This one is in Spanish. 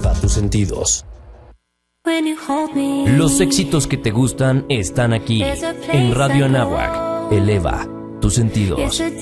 eleva tus sentidos. Los éxitos que te gustan están aquí, en Radio Anáhuac. Eleva tus sentidos.